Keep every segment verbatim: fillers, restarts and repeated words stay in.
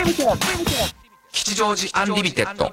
吉祥寺アンリミテッド。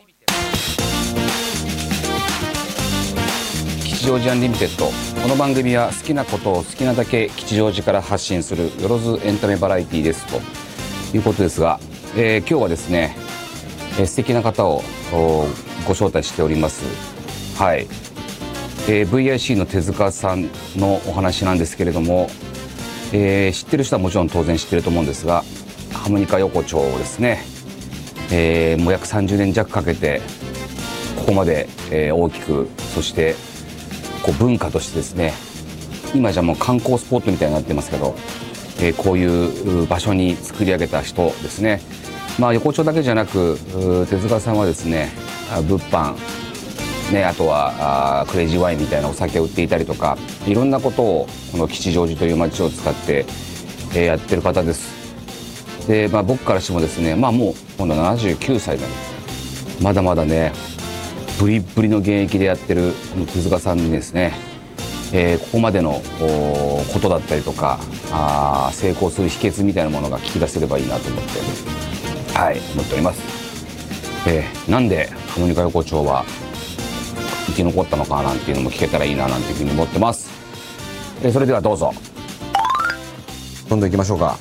吉祥寺アンリミテッド。この番組は好きなことを好きなだけ吉祥寺から発信するよろずエンタメバラエティですということですが、えー、今日はですね、えー、素敵な方をご招待しております。はい、えー、ブイアイシー の手塚さんのお話なんですけれども、えー、知ってる人はもちろん当然知ってると思うんですが、ハモニカ横丁をですね、えー、もう約さんじゅうねん弱かけてここまで、えー、大きく、そしてこう文化としてですね、今じゃもう観光スポットみたいになってますけど、えー、こういう場所に作り上げた人ですね。まあ横丁だけじゃなく、手塚さんはですね、物販ね、あとはあクレイジーワインみたいなお酒を売っていたりとか、いろんなことをこの吉祥寺という街を使って、えー、やってる方です。で、まあ、僕からしてもですね、まあもう今度はななじゅうきゅうさいなんです。まだまだねブリッブリの現役でやってる手塚さんにですね、えー、ここまでのことだったりとか、あ成功する秘訣みたいなものが聞き出せればいいなと思って、はい、思っております。えー、なんでハモニカ横丁は生き残ったのかなんていうのも聞けたらいいななんていうふうに思ってます。えー、それではどうぞどんどん行きましょうか。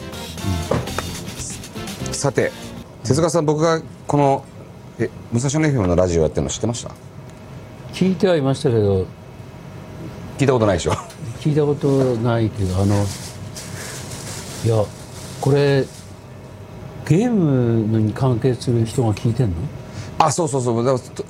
うん、さて手塚さん、僕がこのえ武蔵野 エフエム のラジオやってるの知ってました？ 聞いてはいましたけど。 聞いたことないでしょ？ 聞いたことないけど、あのいやこれゲームに関係する人が聞いてんの？ あ、そうそうそう。だから